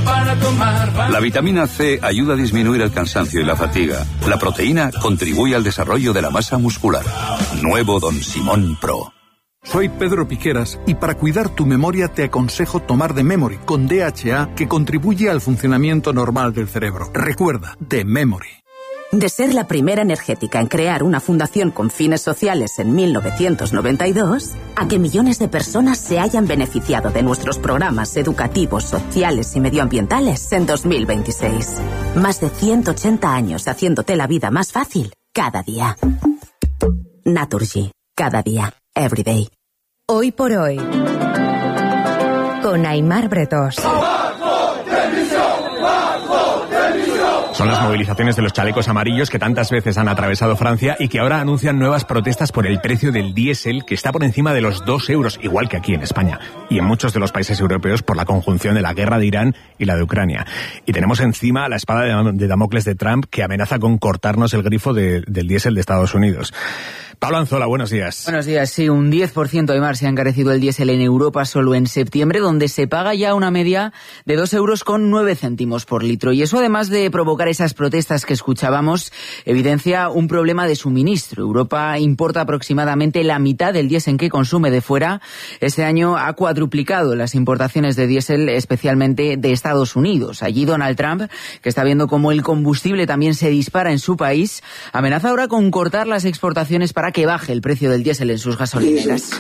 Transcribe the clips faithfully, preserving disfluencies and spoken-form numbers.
para tomar. La vitamina C ayuda a disminuir el cansancio y la fatiga. La proteína contribuye al desarrollo de la masa muscular. Nuevo Don Simón Pro. Soy Pedro Piqueras y para cuidar tu memoria te aconsejo tomar The Memory con D H A, que contribuye al funcionamiento normal del cerebro. Recuerda, The Memory. De ser la primera energética en crear una fundación con fines sociales en mil novecientos noventa y dos, a que millones de personas se hayan beneficiado de nuestros programas educativos, sociales y medioambientales en dos mil veintiséis. Más de ciento ochenta años haciéndote la vida más fácil cada día. Naturgy. Cada día. Every day. Hoy por hoy. Con Aimar Bretos. Son las movilizaciones de los chalecos amarillos que tantas veces han atravesado Francia y que ahora anuncian nuevas protestas por el precio del diésel, que está por encima de los dos euros, igual que aquí en España, y en muchos de los países europeos por la conjunción de la guerra de Irán y la de Ucrania. Y tenemos encima la espada de Damocles de Trump, que amenaza con cortarnos el grifo de, del diésel de Estados Unidos. Pablo Anzola, buenos días. Buenos días, sí, un diez por ciento, Aimar, se ha encarecido el diésel en Europa solo en septiembre, donde se paga ya una media de dos euros con nueve céntimos por litro. Y eso, además de provocar esas protestas que escuchábamos, evidencia un problema de suministro. Europa importa aproximadamente la mitad del diésel que consume de fuera. Este año ha cuadruplicado las importaciones de diésel, especialmente de Estados Unidos. Allí Donald Trump, que está viendo cómo el combustible también se dispara en su país, amenaza ahora con cortar las exportaciones para que baje el precio del diésel en sus gasolineras.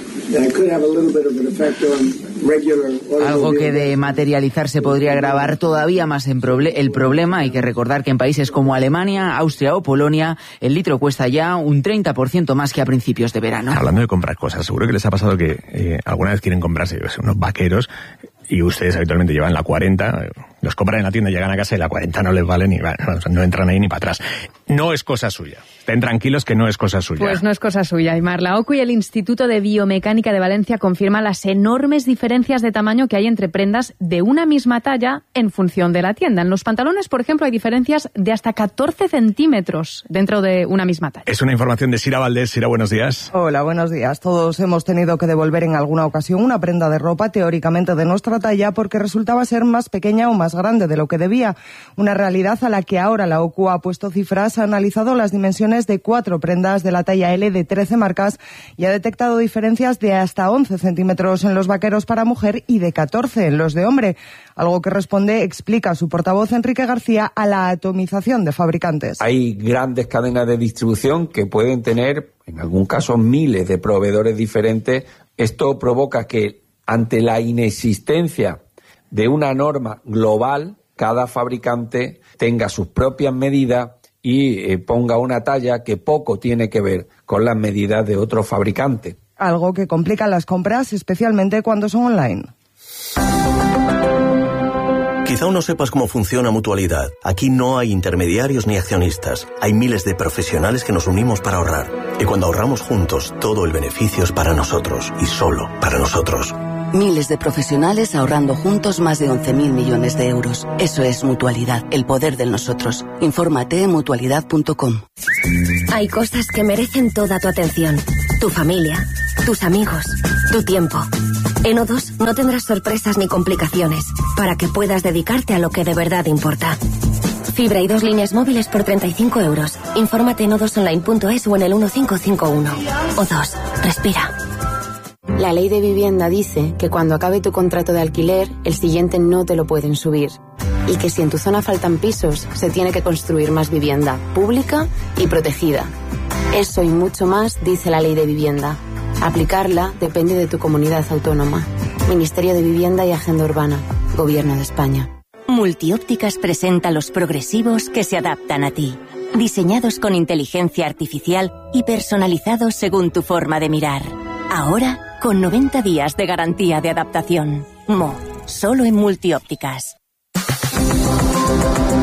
Algo que de materializarse podría agravar todavía más en proble- el problema. Hay que recordar que en países como Alemania, Austria o Polonia, el litro cuesta ya un treinta por ciento más que a principios de verano. Hablando de comprar cosas, seguro que les ha pasado que eh, alguna vez quieren comprarse, yo sé, unos vaqueros, y ustedes habitualmente llevan la cuarenta, los compran en la tienda, llegan a casa y la cuarenta no les vale ni, bueno, no entran ahí ni para atrás. No es cosa suya. Estén tranquilos que no es cosa suya. Pues no es cosa suya, Aimar. La O C U y el Instituto de Biomecánica de Valencia confirman las enormes diferencias de tamaño que hay entre prendas de una misma talla en función de la tienda. En los pantalones, por ejemplo, hay diferencias de hasta catorce centímetros dentro de una misma talla. Es una información de Sira Valdés. Sira, buenos días. Hola, buenos días. Todos hemos tenido que devolver en alguna ocasión una prenda de ropa teóricamente de nuestra talla porque resultaba ser más pequeña o más grande de lo que debía. Una realidad a la que ahora la O C U ha puesto cifras, ha analizado las dimensiones de cuatro prendas de la talla L de trece marcas y ha detectado diferencias de hasta once centímetros en los vaqueros para mujer y de catorce en los de hombre. Algo que responde, explica su portavoz Enrique García, a la atomización de fabricantes. Hay grandes cadenas de distribución que pueden tener, en algún caso, miles de proveedores diferentes. Esto provoca que, ante la inexistencia de una norma global, cada fabricante tenga sus propias medidas y eh, ponga una talla que poco tiene que ver con las medidas de otros fabricantes. Algo que complica las compras, especialmente cuando son online. Quizá aún no sepas cómo funciona Mutualidad. Aquí no hay intermediarios ni accionistas. Hay miles de profesionales que nos unimos para ahorrar. Y cuando ahorramos juntos, todo el beneficio es para nosotros y solo para nosotros. Miles de profesionales ahorrando juntos más de once mil millones de euros. Eso es Mutualidad, el poder del nosotros. Infórmate en mutualidad punto com. Hay cosas que merecen toda tu atención. Tu familia, tus amigos, tu tiempo. En O dos no tendrás sorpresas ni complicaciones para que puedas dedicarte a lo que de verdad importa. Fibra y dos líneas móviles por treinta y cinco euros. Infórmate en o dos online punto es o en el uno cinco cinco uno. O dos, respira. La ley de vivienda dice que cuando acabe tu contrato de alquiler, el siguiente no te lo pueden subir. Y que si en tu zona faltan pisos, se tiene que construir más vivienda pública y protegida. Eso y mucho más dice la ley de vivienda. Aplicarla depende de tu comunidad autónoma. Ministerio de Vivienda y Agenda Urbana. Gobierno de España. Multiópticas presenta los progresivos que se adaptan a ti. Diseñados con inteligencia artificial y personalizados según tu forma de mirar. Ahora, con noventa días de garantía de adaptación. Mo, solo en Multiópticas.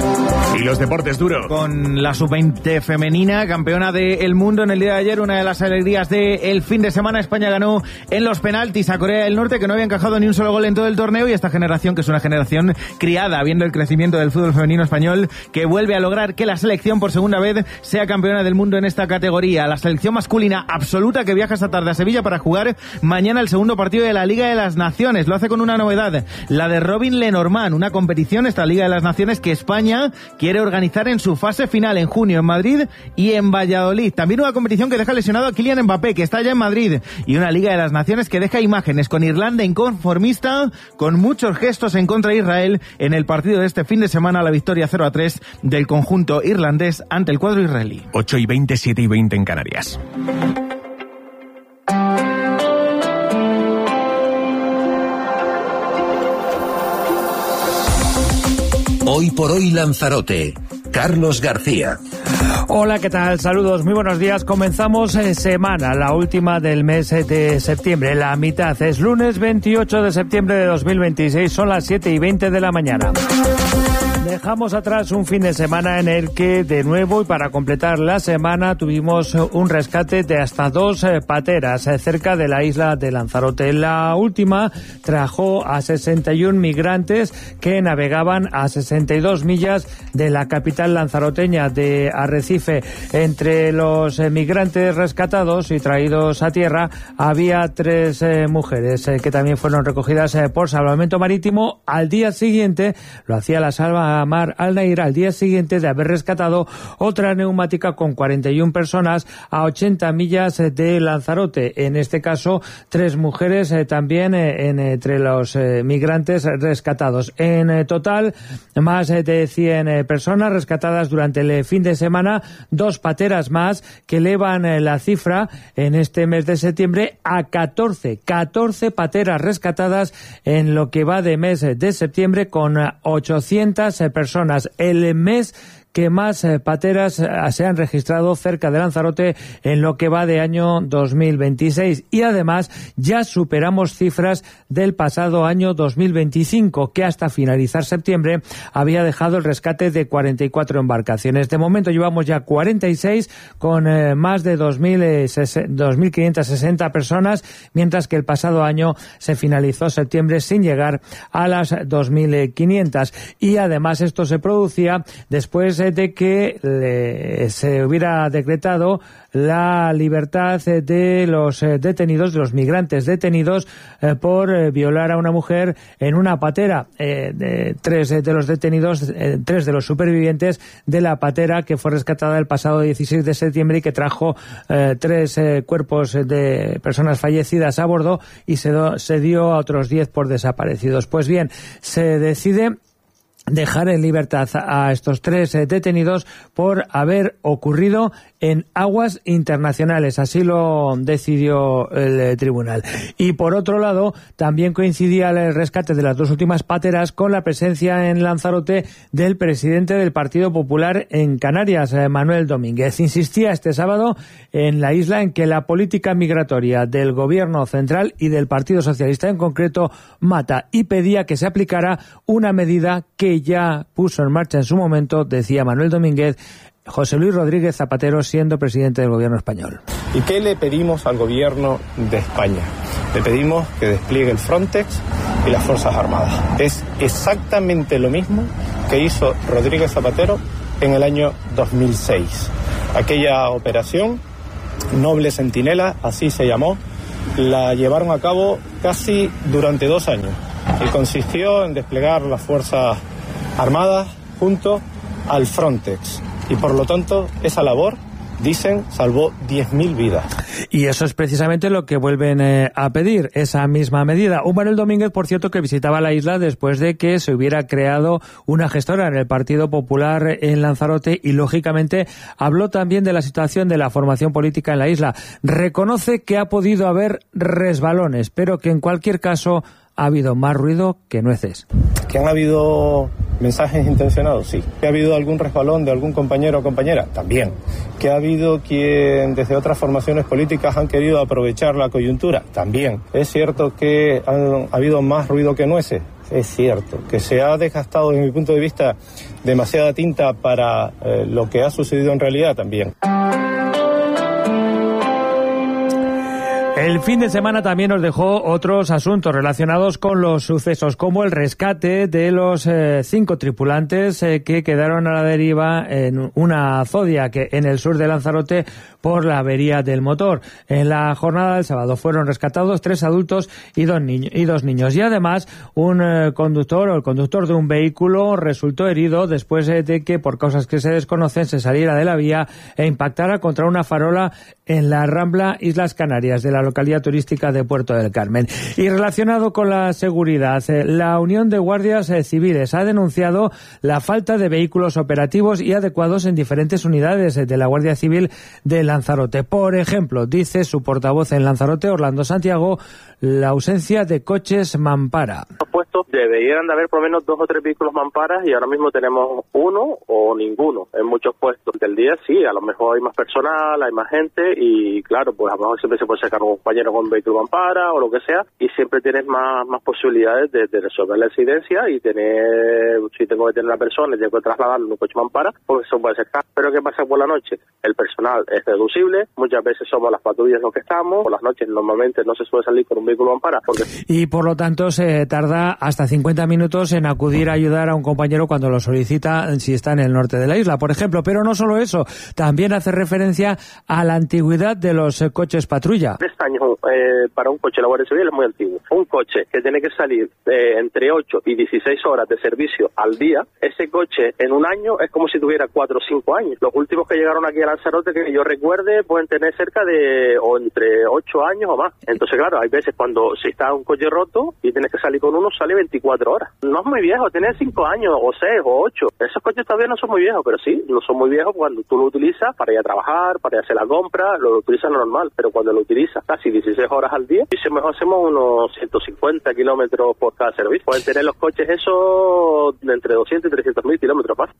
Y los deportes duros. Con la sub veinte femenina, campeona del mundo en el día de ayer, una de las alegrías del fin de semana. España ganó en los penaltis a Corea del Norte, que no había encajado ni un solo gol en todo el torneo, y esta generación, que es una generación criada, viendo el crecimiento del fútbol femenino español, que vuelve a lograr que la selección por segunda vez sea campeona del mundo en esta categoría. La selección masculina absoluta, que viaja esta tarde a Sevilla para jugar mañana el segundo partido de la Liga de las Naciones. Lo hace con una novedad, la de Robin Lenormand, una competición, esta Liga de las Naciones, que España quiere organizar en su fase final en junio en Madrid y en Valladolid. También una competición que deja lesionado a Kylian Mbappé, que está ya en Madrid, y una Liga de las Naciones que deja imágenes con Irlanda inconformista, con muchos gestos en contra de Israel en el partido de este fin de semana, la victoria cero a tres del conjunto irlandés ante el cuadro israelí. ocho y veinte, siete y veinte en Canarias. Hoy por hoy Lanzarote. Carlos García. Hola, ¿qué tal? Saludos, muy buenos días. Comenzamos eh, semana, la última del mes eh, de septiembre. La mitad es lunes veintiocho de septiembre de dos mil veintiséis, son las siete y veinte de la mañana. Dejamos atrás un fin de semana en el que, de nuevo y para completar la semana, tuvimos un rescate de hasta dos eh, pateras eh, cerca de la isla de Lanzarote. La última trajo a sesenta y un migrantes que navegaban a sesenta y dos millas de la capital lanzaroteña de Arrecife. Entre los eh, migrantes rescatados y traídos a tierra había tres eh, mujeres eh, que también fueron recogidas eh, por Salvamento Marítimo. Al día siguiente, lo hacía la Salva Mar Al Nair, al día siguiente de haber rescatado otra neumática con cuarenta y una personas a ochenta millas de Lanzarote. En este caso, tres mujeres eh, también eh, en, entre los eh, migrantes rescatados. En eh, total, más eh, de cien eh, personas rescatadas durante el fin de semana, dos pateras más que elevan eh, la cifra en este mes de septiembre a catorce. catorce pateras rescatadas en lo que va de mes de septiembre, con ochocientas personas. El mes que más eh, pateras eh, se han registrado cerca de Lanzarote en lo que va de año dos mil veintiséis, y además ya superamos cifras del pasado año dos mil veinticinco, que hasta finalizar septiembre había dejado el rescate de cuarenta y cuatro embarcaciones. De momento llevamos ya cuarenta y seis con eh, más de dos mil quinientas sesenta personas, mientras que el pasado año se finalizó septiembre sin llegar a las dos mil quinientas, y además esto se producía después de que eh, se hubiera decretado la libertad de los eh, detenidos, de los migrantes detenidos eh, por eh, violar a una mujer en una patera. Eh, de, tres de los detenidos, eh, tres de los supervivientes de la patera que fue rescatada el pasado dieciséis de septiembre y que trajo eh, tres eh, cuerpos de personas fallecidas a bordo, y se, do, se dio a otros diez por desaparecidos. Pues bien, se decide dejar en libertad a estos tres eh, detenidos por haber ocurrido en aguas internacionales. Así lo decidió el eh, tribunal. Y por otro lado, también coincidía el rescate de las dos últimas pateras con la presencia en Lanzarote del presidente del Partido Popular en Canarias, eh, Manuel Domínguez. Insistía este sábado en la isla en que la política migratoria del gobierno central y del Partido Socialista en concreto mata, y pedía que se aplicara una medida que ya puso en marcha en su momento, decía Manuel Domínguez, José Luis Rodríguez Zapatero siendo presidente del gobierno español. ¿Y qué le pedimos al gobierno de España? Le pedimos que despliegue el Frontex y las Fuerzas Armadas. Es exactamente lo mismo que hizo Rodríguez Zapatero en el año dos mil seis. Aquella operación, Noble Centinela, así se llamó, la llevaron a cabo casi durante dos años y consistió en desplegar las Fuerzas Armadas junto al Frontex. Y por lo tanto, esa labor, dicen, salvó diez mil vidas. Y eso es precisamente lo que vuelven eh, a pedir, esa misma medida. Un Manuel Domínguez, por cierto, que visitaba la isla después de que se hubiera creado una gestora en el Partido Popular en Lanzarote, y lógicamente habló también de la situación de la formación política en la isla. Reconoce que ha podido haber resbalones, pero que en cualquier caso ha habido más ruido que nueces. ¿Que han habido mensajes intencionados? Sí. ¿Que ha habido algún resbalón de algún compañero o compañera? También. ¿Que ha habido quien desde otras formaciones políticas han querido aprovechar la coyuntura? También. ¿Es cierto que han, ha habido más ruido que nueces? es cierto, que se ha desgastado desde mi punto de vista demasiada tinta para eh, lo que ha sucedido en realidad también. El fin de semana también nos dejó otros asuntos relacionados con los sucesos, como el rescate de los eh, cinco tripulantes eh, que quedaron a la deriva en una Zodiac en el sur de Lanzarote por la avería del motor. En la jornada del sábado fueron rescatados tres adultos y dos, niños, y dos niños. Y además un eh, conductor o el conductor de un vehículo resultó herido después eh, de que, por causas que se desconocen, se saliera de la vía e impactara contra una farola en la Rambla Islas Canarias de la localidad turística de Puerto del Carmen. Y relacionado con la seguridad, eh, la Unión de Guardias eh, Civiles ha denunciado la falta de vehículos operativos y adecuados en diferentes unidades eh, de la Guardia Civil de Lanzarote. Por ejemplo, dice su portavoz en Lanzarote, Orlando Santiago, la ausencia de coches mampara. Puestos deberían de haber por lo menos dos o tres vehículos mamparas y ahora mismo tenemos uno o ninguno en muchos puestos del día. Sí, a lo mejor hay más personal, hay más gente y claro, pues a lo mejor siempre se puede sacar un compañero con un vehículo mampara o lo que sea y siempre tienes más, más posibilidades de, de resolver la incidencia y tener, si tengo que tener una persona y tengo que trasladarlo en un coche mampara, pues eso puede ser caro. Pero ¿qué pasa por la noche? El personal es reducible, muchas veces somos las patrullas los que estamos, por las noches normalmente no se suele salir con un vehículo mampara. Porque... Y por lo tanto se tarda hasta cincuenta minutos en acudir a ayudar a un compañero cuando lo solicita si está en el norte de la isla, por ejemplo. Pero no solo eso, también hace referencia a la antigüedad de los eh, coches patrulla. Este año eh, para un coche de la Guardia Civil es muy antiguo. Un coche que tiene que salir eh, entre ocho y dieciséis horas de servicio al día, ese coche en un año es como si tuviera cuatro o cinco años. Los últimos que llegaron aquí a Lanzarote, que yo recuerde, pueden tener cerca de o entre ocho años o más. Entonces, claro, hay veces cuando si está un coche roto y tienes que salir con uno, sale veinticuatro horas. No es muy viejo, tiene cinco años o seis o ocho. Esos coches todavía no son muy viejos, pero sí, no son muy viejos cuando tú lo utilizas para ir a trabajar, para ir a hacer la compra, lo utilizas normal, pero cuando lo utilizas casi dieciséis horas al día, y si mejor hacemos unos ciento cincuenta kilómetros por cada servicio. Pueden tener los coches eso de entre doscientos y trescientos mil kilómetros más.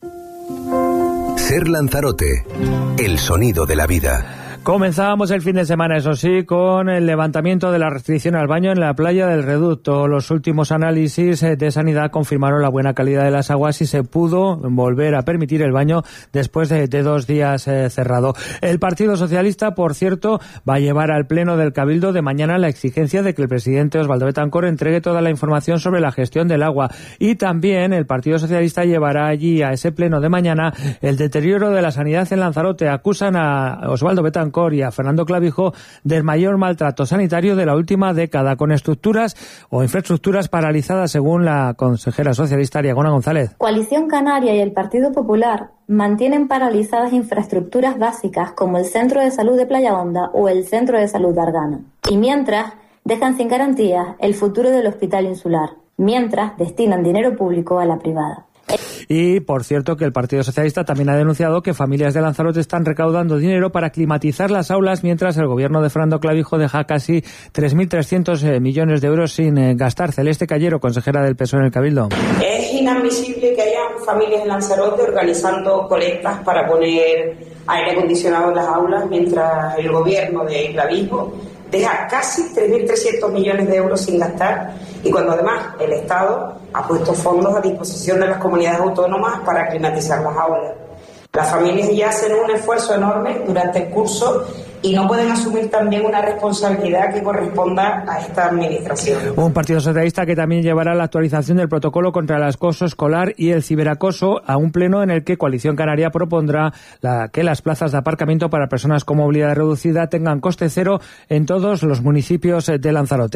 Ser Lanzarote, el sonido de la vida. Comenzábamos el fin de semana, eso sí, con el levantamiento de la restricción al baño en la playa del Reducto. Los últimos análisis de sanidad confirmaron la buena calidad de las aguas y se pudo volver a permitir el baño después de, de dos días eh, cerrado. El Partido Socialista, por cierto, va a llevar al Pleno del Cabildo de mañana la exigencia de que el presidente Osvaldo Betancor entregue toda la información sobre la gestión del agua. Y también el Partido Socialista llevará allí a ese Pleno de mañana el deterioro de la sanidad en Lanzarote. Acusan a Osvaldo Betancor y a Fernando Clavijo del mayor maltrato sanitario de la última década, con estructuras o infraestructuras paralizadas, según la consejera socialista Ariagona González. Coalición Canaria y el Partido Popular mantienen paralizadas infraestructuras básicas como el Centro de Salud de Playa Honda o el Centro de Salud de Argana. Y mientras dejan sin garantías el futuro del Hospital Insular, mientras destinan dinero público a la privada. Y, por cierto, que el Partido Socialista también ha denunciado que familias de Lanzarote están recaudando dinero para climatizar las aulas, mientras el gobierno de Fernando Clavijo deja casi tres mil trescientos millones de euros sin eh, gastar. Celeste Callero, consejera del P S O E en el Cabildo. Es inadmisible que haya familias en Lanzarote organizando colectas para poner aire acondicionado en las aulas, mientras el gobierno de Clavijo deja casi tres mil trescientos millones de euros sin gastar, y cuando además el Estado ha puesto fondos a disposición de las comunidades autónomas para climatizar las aulas. Las familias ya hacen un esfuerzo enorme durante el curso y no pueden asumir también una responsabilidad que corresponda a esta administración. Un Partido Socialista que también llevará la actualización del protocolo contra el acoso escolar y el ciberacoso a un pleno en el que Coalición Canaria propondrá la, que las plazas de aparcamiento para personas con movilidad reducida tengan coste cero en todos los municipios de Lanzarote.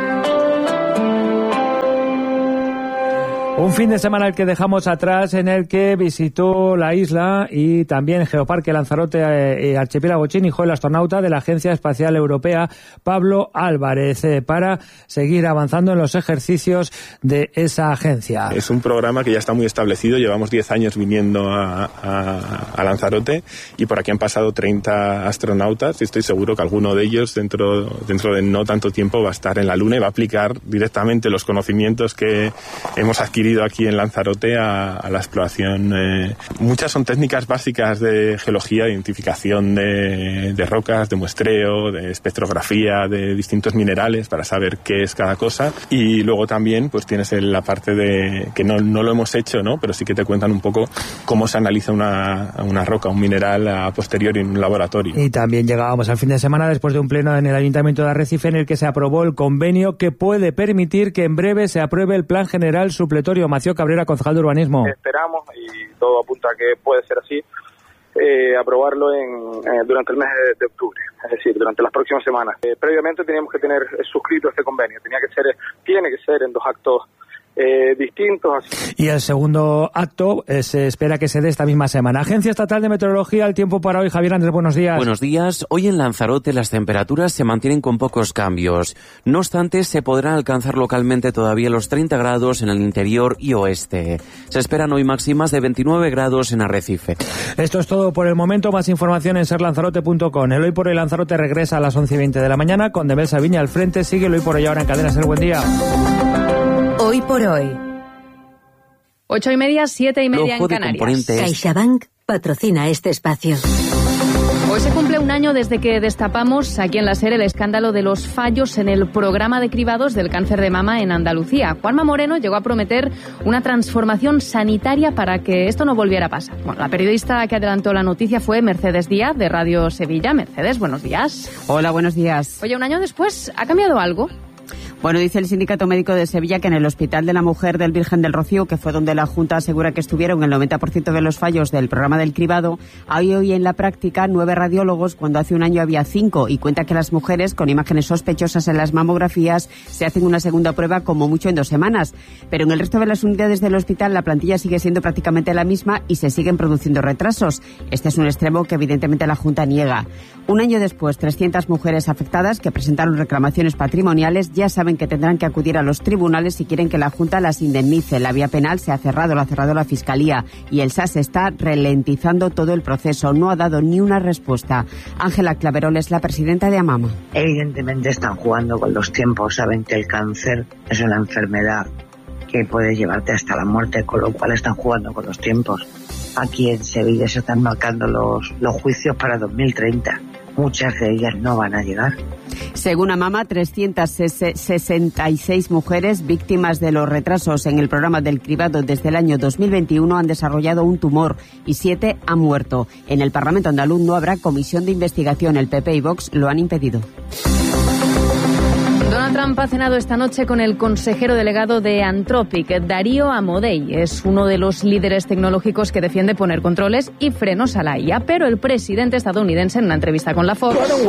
Un fin de semana el que dejamos atrás, en el que visitó la isla y también Geoparque Lanzarote y eh, Archipiélago Chinijo el astronauta de la Agencia Espacial Europea, Pablo Álvarez, eh, para seguir avanzando en los ejercicios de esa agencia. Es un programa que ya está muy establecido, llevamos diez años viniendo a, a, a Lanzarote y por aquí han pasado treinta astronautas y estoy seguro que alguno de ellos dentro, dentro de no tanto tiempo va a estar en la Luna y va a aplicar directamente los conocimientos que hemos adquirido decidido aquí en Lanzarote a, a la exploración. Eh, muchas son técnicas básicas de geología, de identificación de, de rocas, de muestreo, de espectrografía de distintos minerales para saber qué es cada cosa. Y luego también pues tienes la parte de que no, no lo hemos hecho, ¿no? Pero sí que te cuentan un poco cómo se analiza una, una roca, un mineral a posteriori en un laboratorio. Y también llegábamos al fin de semana después de un pleno en el Ayuntamiento de Arrecife en el que se aprobó el convenio que puede permitir que en breve se apruebe el Plan General Supletorio. Mació Cabrera, concejal de Urbanismo. Esperamos, y todo apunta a que puede ser así, eh, aprobarlo en, eh, durante el mes de, de octubre, es decir, durante las próximas semanas. Eh, previamente teníamos que tener suscrito este convenio, tenía que ser, tiene que ser en dos actos Eh, distintos. Y el segundo acto eh, se espera que se dé esta misma semana. Agencia Estatal de Meteorología, el tiempo para hoy. Javier Andrés, buenos días. Buenos días. Hoy en Lanzarote las temperaturas se mantienen con pocos cambios. No obstante, se podrán alcanzar localmente todavía los treinta grados en el interior y oeste. Se esperan hoy máximas de veintinueve grados en Arrecife. Esto es todo por el momento. Más información en ser lanzarote punto com. El Hoy por Hoy Lanzarote regresa a las once y veinte de la mañana con Demel Sabiña al frente. Sigue el Hoy por Hoy ahora en Cadena Ser. Buen día. Hoy por hoy. Ocho y media, siete y media en Canarias. Componentes. CaixaBank patrocina este espacio. Hoy se cumple un año desde que destapamos aquí en la SER el escándalo de los fallos en el programa de cribados del cáncer de mama en Andalucía. Juanma Moreno llegó a prometer una transformación sanitaria para que esto no volviera a pasar. Bueno, la periodista que adelantó la noticia fue Mercedes Díaz, de Radio Sevilla. Mercedes, buenos días. Hola, buenos días. Oye, un año después, ¿ha cambiado algo? Bueno, dice el Sindicato Médico de Sevilla que en el Hospital de la Mujer del Virgen del Rocío, que fue donde la Junta asegura que estuvieron el noventa por ciento de los fallos del programa del cribado, hay hoy en la práctica nueve radiólogos cuando hace un año había cinco, y cuenta que las mujeres con imágenes sospechosas en las mamografías se hacen una segunda prueba como mucho en dos semanas. Pero en el resto de las unidades del hospital la plantilla sigue siendo prácticamente la misma y se siguen produciendo retrasos. Este es un extremo que evidentemente la Junta niega. Un año después, trescientas mujeres afectadas que presentaron reclamaciones patrimoniales ya saben que tendrán que acudir a los tribunales si quieren que la Junta las indemnice. La vía penal se ha cerrado, la ha cerrado la Fiscalía y el S A S está ralentizando todo el proceso. No ha dado ni una respuesta. Ángela Claverol es la presidenta de AMAMA. Evidentemente están jugando con los tiempos. Saben que el cáncer es una enfermedad que puede llevarte hasta la muerte, con lo cual están jugando con los tiempos. Aquí en Sevilla se están marcando los, los juicios para dos mil treinta. Muchas de ellas no van a llegar. Según AMAMA, trescientas sesenta y seis mujeres víctimas de los retrasos en el programa del cribado desde el año dos mil veintiuno han desarrollado un tumor y siete han muerto. En el Parlamento andaluz no habrá comisión de investigación. El P P y Vox lo han impedido. Donald Trump ha cenado esta noche con el consejero delegado de Anthropic, Darío Amodei. Es uno de los líderes tecnológicos que defiende poner controles y frenos a la I A, pero el presidente estadounidense en una entrevista con la Fox ha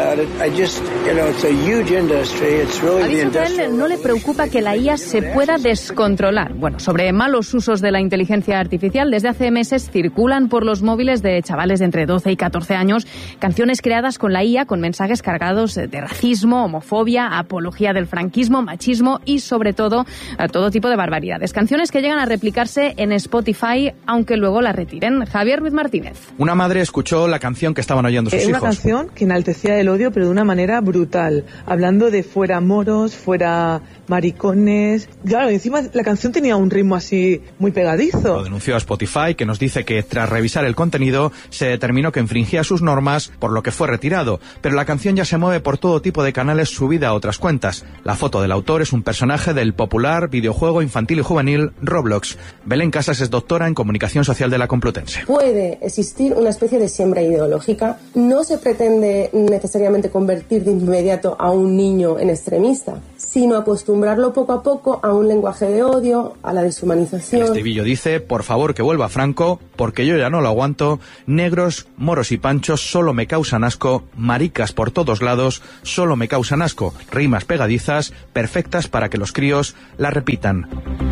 dicho que a él no le preocupa que la I A se pueda descontrolar. Bueno, sobre malos usos de la inteligencia artificial, desde hace meses circulan por los móviles de chavales de entre doce y catorce años canciones creadas con la I A con mensajes cargados de racismo, homofobia, apología del franquismo, machismo y, sobre todo, a todo tipo de barbaridades. Canciones que llegan a replicarse en Spotify, aunque luego la retiren. Javier Ruiz Martínez. Una madre escuchó la canción que estaban oyendo sus hijos. Una canción que enaltecía el odio, pero de una manera brutal, hablando de fuera moros, fuera maricones. Claro, encima la canción tenía un ritmo así muy pegadizo. Lo denunció a Spotify, que nos dice que tras revisar el contenido se determinó que infringía sus normas, por lo que fue retirado. Pero la canción ya se mueve por todo tipo de canales subida a otras cuentas. La foto del autor es un personaje del popular videojuego infantil y juvenil Roblox. Belén Casas es doctora en Comunicación Social de la Complutense. Puede existir una especie de siembra ideológica. No se pretende necesariamente convertir de inmediato a un niño en extremista, sino acostumbrarlo poco a poco a un lenguaje de odio, a la deshumanización. El estribillo dice: por favor que vuelva Franco, porque yo ya no lo aguanto, negros, moros y panchos solo me causan asco, maricas por todos lados solo me causan asco, rimas pegadizas, perfectas para que los críos la repitan.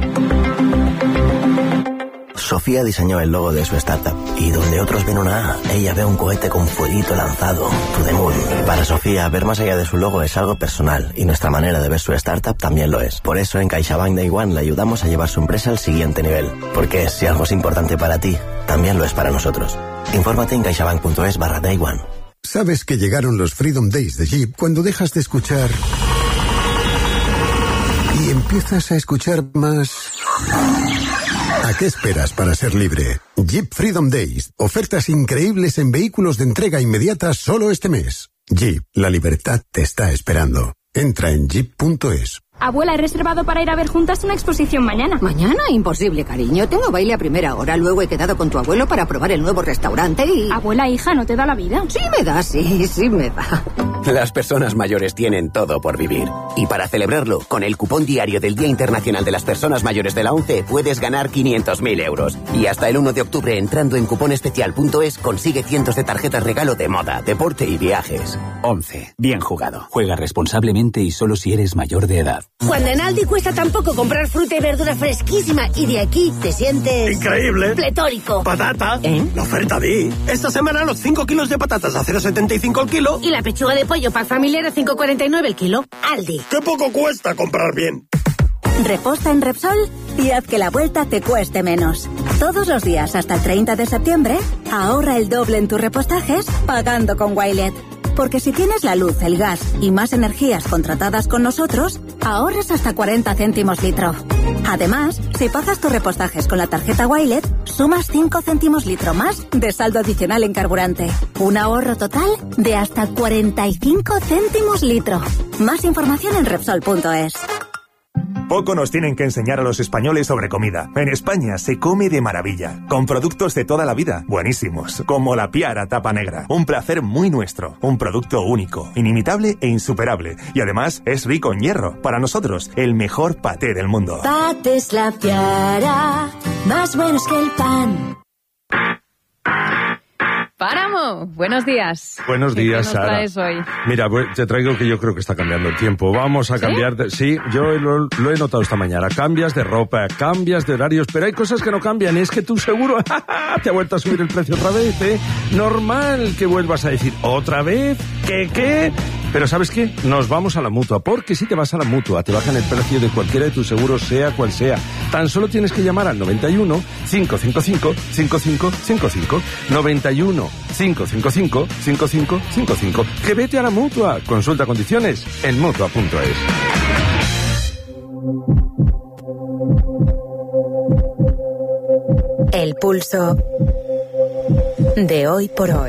Sofía diseñó el logo de su startup y donde otros ven una A, ella ve un cohete con fueguito lanzado, to the moon. Para Sofía, ver más allá de su logo es algo personal y nuestra manera de ver su startup también lo es. Por eso en CaixaBank Day One le ayudamos a llevar su empresa al siguiente nivel. Porque si algo es importante para ti, también lo es para nosotros. Infórmate en caixabank.es barra Day One. ¿Sabes que llegaron los Freedom Days de Jeep cuando dejas de escuchar y empiezas a escuchar más ¿A qué esperas para ser libre? Jeep Freedom Days. Ofertas increíbles en vehículos de entrega inmediata solo este mes. Jeep, la libertad te está esperando. Entra en jeep punto es. Abuela, he reservado para ir a ver juntas una exposición mañana. ¿Mañana? Imposible, cariño. Tengo baile a primera hora. Luego he quedado con tu abuelo para probar el nuevo restaurante y... Abuela, hija, ¿no te da la vida? Sí me da, sí, sí me da. Las personas mayores tienen todo por vivir. Y para celebrarlo, con el cupón diario del Día Internacional de las Personas Mayores de la ONCE, puedes ganar quinientos mil euros. Y hasta el uno de octubre, entrando en cuponespecial punto es, consigue cientos de tarjetas regalo de moda, deporte y viajes. ONCE. Bien jugado. Juega responsablemente y solo si eres mayor de edad. Cuando en Aldi cuesta tan poco comprar fruta y verdura fresquísima y de aquí te sientes... ¡increíble! ¡Pletórico! ¡Patata! ¿Eh? La oferta di. Esta semana los cinco kilos de patatas a cero coma setenta y cinco el kilo. Y la pechuga de pollo para familiar a cinco coma cuarenta y nueve el kilo. Aldi. ¡Qué poco cuesta comprar bien! Reposta en Repsol y haz que la vuelta te cueste menos. Todos los días hasta el treinta de septiembre, ahorra el doble en tus repostajes pagando con Wilet. Porque si tienes la luz, el gas y más energías contratadas con nosotros, ahorras hasta cuarenta céntimos litro. Además, si pagas tus repostajes con la tarjeta Wilet, sumas cinco céntimos litro más de saldo adicional en carburante. Un ahorro total de hasta cuarenta y cinco céntimos litro. Más información en Repsol punto es. Poco nos tienen que enseñar a los españoles sobre comida. En España se come de maravilla, con productos de toda la vida, buenísimos, como la Piara Tapa Negra. Un placer muy nuestro, un producto único, inimitable e insuperable. Y además es rico en hierro. Para nosotros, el mejor paté del mundo. Patés La Piara, más buenos que el pan. Páramo, buenos días. Buenos ¿Qué, días, ¿qué nos Sara. traes hoy? Mira, pues, te traigo que yo creo que está cambiando el tiempo. Vamos a ¿Sí? cambiar de... Sí, yo lo, lo he notado esta mañana. Cambias de ropa, cambias de horarios, pero hay cosas que no cambian. Es que tú seguro te ha vuelto a subir el precio otra vez, ¿eh? Normal que vuelvas a decir, ¿otra vez? ¿Qué, qué? Pero ¿sabes qué? Nos vamos a la Mutua, porque si te vas a la Mutua, te bajan el precio de cualquiera de tus seguros, sea cual sea. Tan solo tienes que llamar al noventa y uno, cinco cinco cinco, cinco cinco cinco cinco. noventa y uno, cinco cinco cinco, cinco cinco cinco cinco. Que vete a la Mutua. Consulta condiciones en mutua punto es. El pulso de hoy por hoy.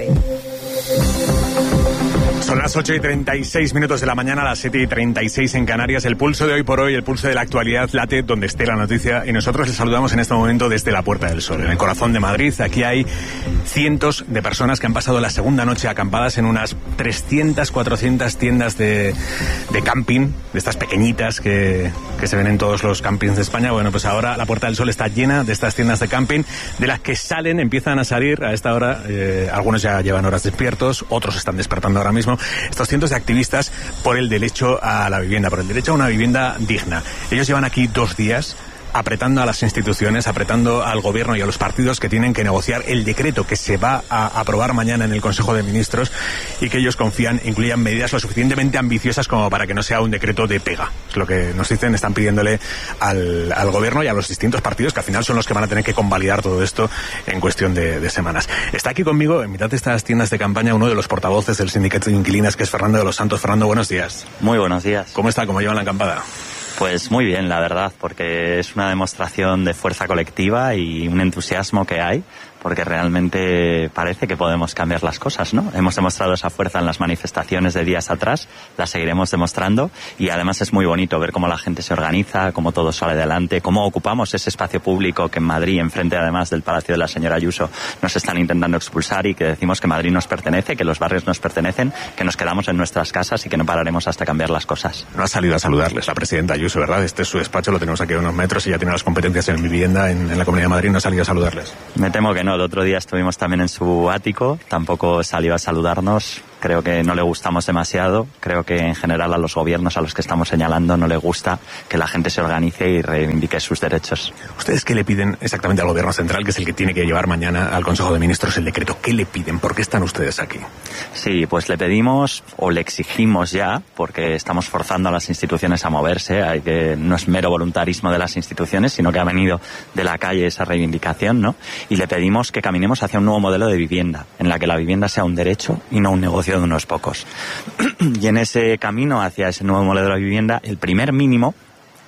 Son las ocho y treinta y seis minutos de la mañana, las siete y treinta y seis en Canarias. El pulso de hoy por hoy, el pulso de la actualidad late donde esté la noticia. Y nosotros les saludamos en este momento desde la Puerta del Sol, en el corazón de Madrid. Aquí hay cientos de personas que han pasado la segunda noche acampadas en unas trescientas, cuatrocientas tiendas de, de camping, de estas pequeñitas que, que se ven en todos los campings de España. Bueno, pues ahora la Puerta del Sol está llena de estas tiendas de camping, de las que salen, empiezan a salir a esta hora. Eh, algunos ya llevan horas despiertos, otros están despertando ahora mismo. Estos cientos de activistas por el derecho a la vivienda, por el derecho a una vivienda digna. Ellos llevan aquí dos días apretando a las instituciones, apretando al gobierno y a los partidos que tienen que negociar el decreto que se va a aprobar mañana en el Consejo de Ministros y que ellos confían incluyan medidas lo suficientemente ambiciosas como para que no sea un decreto de pega. Es lo que nos dicen, están pidiéndole al, al gobierno y a los distintos partidos que al final son los que van a tener que convalidar todo esto en cuestión de, de semanas. Está aquí conmigo, en mitad de estas tiendas de campaña, uno de los portavoces del sindicato de inquilinas, que es Fernando de los Santos. Fernando, buenos días. Muy buenos días. ¿Cómo está? ¿Cómo llevan la acampada? Pues muy bien, la verdad, porque es una demostración de fuerza colectiva y un entusiasmo que hay, porque realmente parece que podemos cambiar las cosas, ¿no? Hemos demostrado esa fuerza en las manifestaciones de días atrás, la seguiremos demostrando, y además es muy bonito ver cómo la gente se organiza, cómo todo sale adelante, cómo ocupamos ese espacio público que en Madrid, enfrente además del Palacio de la señora Ayuso, nos están intentando expulsar, y que decimos que Madrid nos pertenece, que los barrios nos pertenecen, que nos quedamos en nuestras casas y que no pararemos hasta cambiar las cosas. No ha salido a saludarles la presidenta Ayuso, ¿verdad? Este es su despacho, lo tenemos aquí a unos metros y ya tiene las competencias en vivienda en, en la Comunidad de Madrid. ¿No ha salido a saludarles? Me temo que no. El otro día estuvimos también en su ático, tampoco salió a saludarnos. Creo que no le gustamos demasiado. Creo que en general a los gobiernos a los que estamos señalando no le gusta que la gente se organice y reivindique sus derechos. ¿Ustedes qué le piden exactamente al gobierno central, que es el que tiene que llevar mañana al Consejo de Ministros el decreto? ¿Qué le piden? ¿Por qué están ustedes aquí? Sí, pues le pedimos o le exigimos ya, porque estamos forzando a las instituciones a moverse. Hay que, no es mero voluntarismo de las instituciones, sino que ha venido de la calle esa reivindicación, ¿no? Y le pedimos que caminemos hacia un nuevo modelo de vivienda, en la que la vivienda sea un derecho y no un negocio de unos pocos. Y en ese camino hacia ese nuevo modelo de vivienda, el primer mínimo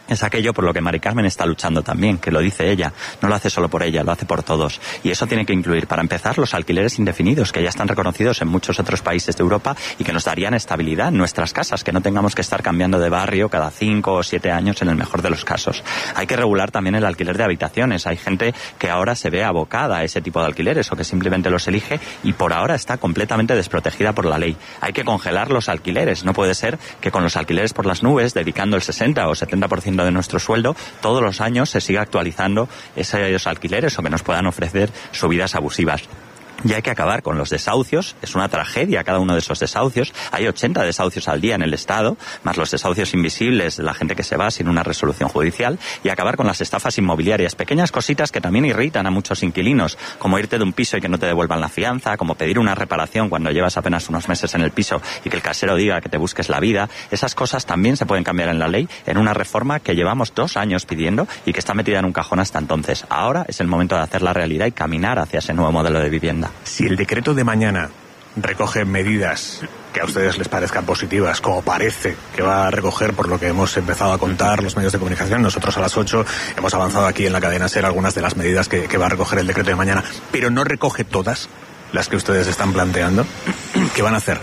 es aquello por lo que Mari Carmen está luchando también, que lo dice ella. No lo hace solo por ella, lo hace por todos. Y eso tiene que incluir, para empezar, los alquileres indefinidos, que ya están reconocidos en muchos otros países de Europa y que nos darían estabilidad en nuestras casas, que no tengamos que estar cambiando de barrio cada cinco o siete años en el mejor de los casos. Hay que regular también el alquiler de habitaciones. Hay gente que ahora se ve abocada a ese tipo de alquileres o que simplemente los elige y por ahora está completamente desprotegida por la ley. Hay que congelar los alquileres. No puede ser que con los alquileres por las nubes, dedicando el sesenta o setenta por ciento de nuestro sueldo, todos los años se siga actualizando esos alquileres o que nos puedan ofrecer subidas abusivas. Y hay que acabar con los desahucios. Es una tragedia cada uno de esos desahucios. Hay ochenta desahucios al día en el Estado, más los desahucios invisibles de la gente que se va sin una resolución judicial. Y acabar con las estafas inmobiliarias. Pequeñas cositas que también irritan a muchos inquilinos, como irte de un piso y que no te devuelvan la fianza, como pedir una reparación cuando llevas apenas unos meses en el piso y que el casero diga que te busques la vida. Esas cosas también se pueden cambiar en la ley en una reforma que llevamos dos años pidiendo y que está metida en un cajón hasta entonces. Ahora es el momento de hacerla realidad y caminar hacia ese nuevo modelo de vivienda. Si el decreto de mañana recoge medidas que a ustedes les parezcan positivas, como parece que va a recoger por lo que hemos empezado a contar los medios de comunicación, nosotros a las ocho hemos avanzado aquí en la cadena SER algunas de las medidas que, que va a recoger el decreto de mañana, pero no recoge todas las que ustedes están planteando, ¿qué van a hacer?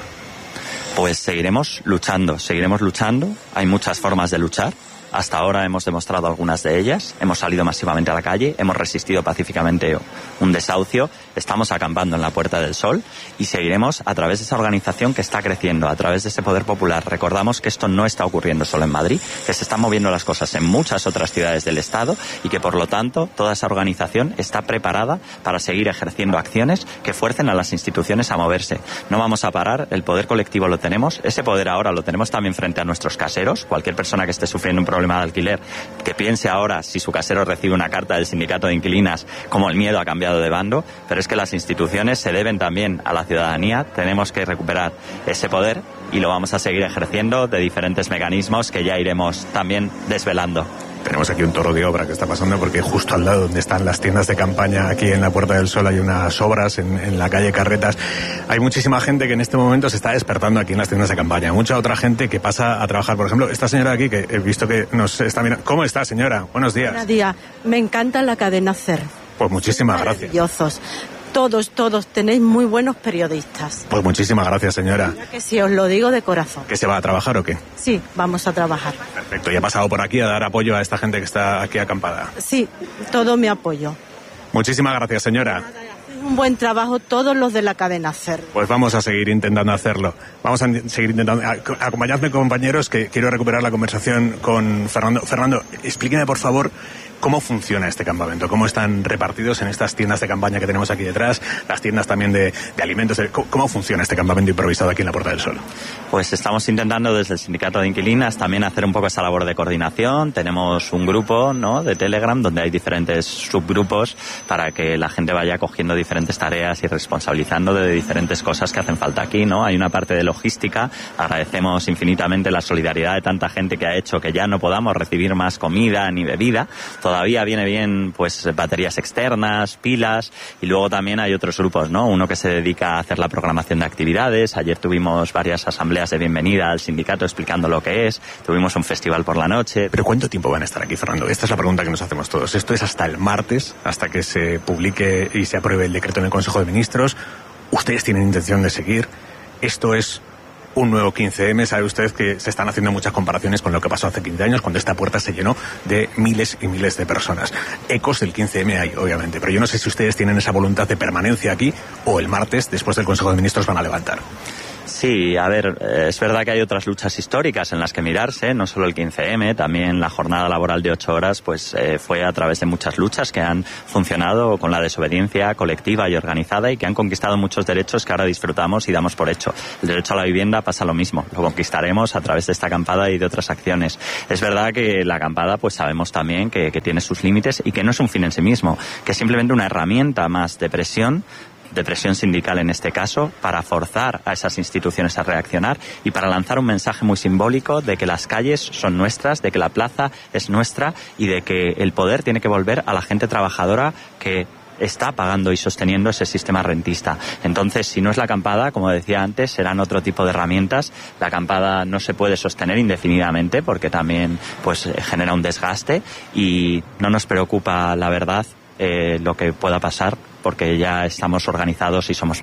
Pues seguiremos luchando, seguiremos luchando. Hay muchas formas de luchar. Hasta ahora hemos demostrado algunas de ellas. Hemos salido masivamente a la calle, hemos resistido pacíficamente un desahucio, estamos acampando en la Puerta del Sol y seguiremos a través de esa organización que está creciendo, a través de ese poder popular. Recordamos que esto no está ocurriendo solo en Madrid, que se están moviendo las cosas en muchas otras ciudades del Estado y que, por lo tanto, toda esa organización está preparada para seguir ejerciendo acciones que fuercen a las instituciones a moverse. No vamos a parar, el poder colectivo lo tenemos, ese poder ahora lo tenemos también frente a nuestros caseros. Cualquier persona que esté sufriendo un problema de alquiler, que piense ahora si su casero recibe una carta del sindicato de inquilinas, como el miedo ha cambiado de bando, pero es que las instituciones se deben también a la ciudadanía, tenemos que recuperar ese poder y lo vamos a seguir ejerciendo de diferentes mecanismos que ya iremos también desvelando. Tenemos aquí un toro de obra que está pasando porque justo al lado donde están las tiendas de campaña, aquí en la Puerta del Sol, hay unas obras en, en la calle Carretas. Hay muchísima gente que en este momento se está despertando aquí en las tiendas de campaña. Mucha otra gente que pasa a trabajar. Por ejemplo, esta señora aquí que he visto que nos está mirando. ¿Cómo está, señora? Buenos días. Buenos días. Me encanta la cadena SER. Pues muchísimas gracias. Maravillosos. Todos, todos tenéis muy buenos periodistas. Pues muchísimas gracias, señora. Ya que sí, os lo digo de corazón. ¿Que se va a trabajar o qué? Sí, vamos a trabajar. Perfecto, ¿y ha pasado por aquí a dar apoyo a esta gente que está aquí acampada? Sí, todo mi apoyo. Muchísimas gracias, señora. Un buen trabajo todos los de la cadena SER. Pues vamos a seguir intentando hacerlo. Vamos a seguir intentando. Acompañadme, compañeros, que quiero recuperar la conversación con Fernando. Fernando, explíqueme, por favor, ¿cómo funciona este campamento? ¿Cómo están repartidos en estas tiendas de campaña que tenemos aquí detrás? Las tiendas también de, de alimentos. ¿Cómo funciona este campamento improvisado aquí en la Puerta del Sol? Pues estamos intentando desde el Sindicato de Inquilinas también hacer un poco esa labor de coordinación. Tenemos un grupo, ¿no?, de Telegram donde hay diferentes subgrupos para que la gente vaya cogiendo diferentes tareas y responsabilizando de diferentes cosas que hacen falta aquí, ¿no? Hay una parte de logística. Agradecemos infinitamente la solidaridad de tanta gente que ha hecho que ya no podamos recibir más comida ni bebida. Todavía viene bien, pues, baterías externas, pilas, y luego también hay otros grupos, ¿no? Uno que se dedica a hacer la programación de actividades. Ayer tuvimos varias asambleas de bienvenida al sindicato explicando lo que es. Tuvimos un festival por la noche. ¿Pero cuánto tiempo van a estar aquí, Fernando? Esta es la pregunta que nos hacemos todos. Esto es hasta el martes, hasta que se publique y se apruebe el decreto en el Consejo de Ministros. ¿Ustedes tienen intención de seguir? Esto es un nuevo quince eme. Sabe usted que se están haciendo muchas comparaciones con lo que pasó hace quince años, cuando esta puerta se llenó de miles y miles de personas. Ecos del quince eme hay, obviamente, pero yo no sé si ustedes tienen esa voluntad de permanencia aquí o el martes, después del Consejo de Ministros, van a levantar. Sí, a ver, es verdad que hay otras luchas históricas en las que mirarse, no solo el quince eme, también la jornada laboral de ocho horas, pues eh, fue a través de muchas luchas que han funcionado con la desobediencia colectiva y organizada y que han conquistado muchos derechos que ahora disfrutamos y damos por hecho. El derecho a la vivienda pasa lo mismo, lo conquistaremos a través de esta acampada y de otras acciones. Es verdad que la acampada, pues sabemos también que, que tiene sus límites y que no es un fin en sí mismo, que es simplemente una herramienta más de presión, de presión sindical en este caso, para forzar a esas instituciones a reaccionar y para lanzar un mensaje muy simbólico de que las calles son nuestras, de que la plaza es nuestra y de que el poder tiene que volver a la gente trabajadora que está pagando y sosteniendo ese sistema rentista. Entonces, si no es la acampada, como decía antes, serán otro tipo de herramientas. La acampada no se puede sostener indefinidamente porque también pues genera un desgaste y no nos preocupa, la verdad, eh, lo que pueda pasar porque ya estamos organizados y somos